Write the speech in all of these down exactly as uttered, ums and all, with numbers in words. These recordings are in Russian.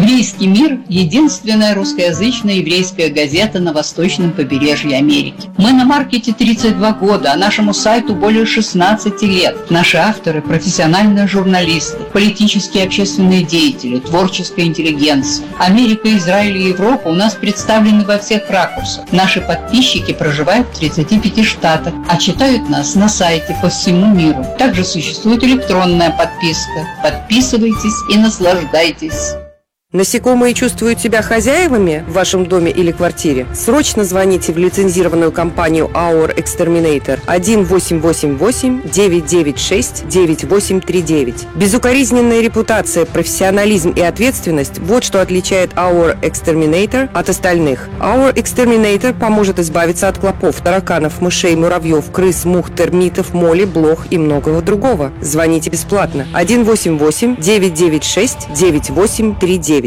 Еврейский мир – единственная русскоязычная еврейская газета на восточном побережье Америки. Мы на маркете тридцать два года, а нашему сайту более шестнадцати лет. Наши авторы – профессиональные журналисты, политические и общественные деятели, творческая интеллигенция. Америка, Израиль и Европа у нас представлены во всех ракурсах. Наши подписчики проживают в тридцати пяти штатах, а читают нас на сайте по всему миру. Также существует электронная подписка. Подписывайтесь и наслаждайтесь. Насекомые чувствуют себя хозяевами в вашем доме или квартире? Срочно звоните в лицензированную компанию Our Exterminator один восемь восемь восемь девять девять шесть девять восемь три девять. Безукоризненная репутация, профессионализм и ответственность – вот что отличает Our Exterminator от остальных. Our Exterminator поможет избавиться от клопов, тараканов, мышей, муравьев, крыс, мух, термитов, моли, блох и многого другого. Звоните бесплатно один восемь восемь девять девять шесть девять восемь три девять.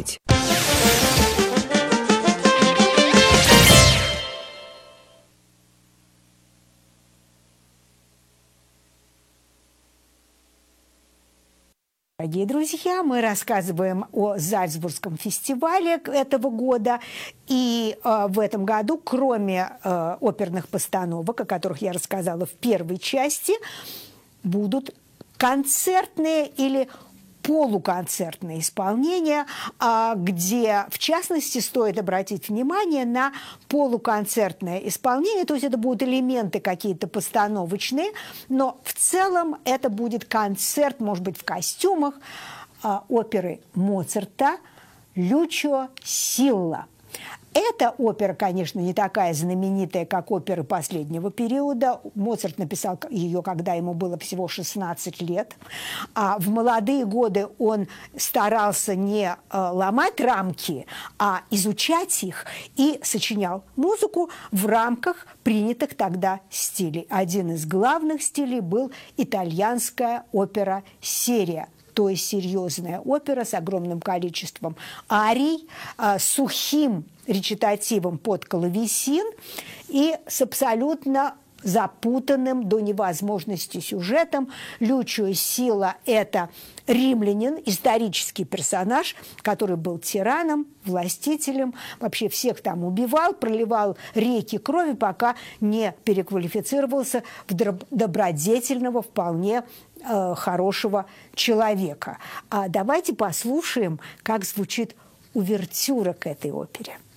Дорогие друзья, мы рассказываем о Зальцбургском фестивале этого года. И э, в этом году, кроме э, оперных постановок, о которых я рассказала в первой части, будут концертные или полуконцертные исполнения, где, в частности, стоит обратить внимание на полуконцертное исполнение, то есть это будут элементы какие-то постановочные, но в целом это будет концерт, может быть, в костюмах оперы Моцарта «Лючио Силла». Эта опера, конечно, не такая знаменитая, как оперы последнего периода. Моцарт написал ее, когда ему было всего шестнадцать лет. А в молодые годы он старался не ломать рамки, а изучать их и сочинял музыку в рамках принятых тогда стилей. Один из главных стилей был итальянская опера-серия. То есть серьезная опера с огромным количеством арий, сухим речитативом под клавесин и с абсолютно запутанным до невозможности сюжетом. Лючио Силла – это римлянин, исторический персонаж, который был тираном, властителем, вообще всех там убивал, проливал реки крови, пока не переквалифицировался в добродетельного, вполне э, хорошего человека. А давайте послушаем, как звучит увертюра к этой опере.